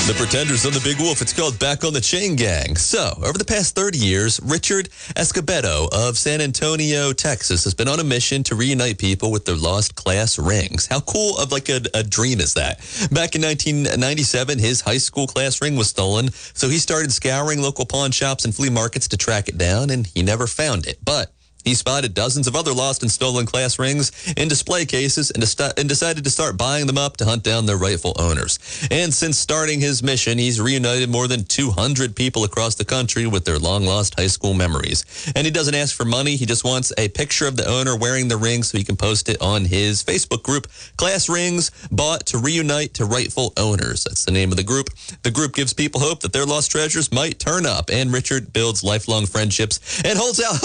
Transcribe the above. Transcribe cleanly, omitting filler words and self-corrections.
The Pretenders on the Big Wolf. It's called Back on the Chain Gang. So, over the past 30 years, Richard Escobedo of San Antonio, Texas, has been on a mission to reunite people with their lost class rings. How cool of like a dream is that? Back in 1997, his high school class ring was stolen, so he started scouring local pawn shops and flea markets to track it down, and he never found it. But he spotted dozens of other lost and stolen class rings in display cases and decided to start buying them up to hunt down their rightful owners. And since starting his mission, he's reunited more than 200 people across the country with their long-lost high school memories. And he doesn't ask for money. He just wants a picture of the owner wearing the ring so he can post it on his Facebook group, Class Rings Bought to Reunite to Rightful Owners. That's the name of the group. The group gives people hope that their lost treasures might turn up, and Richard builds lifelong friendships and holds out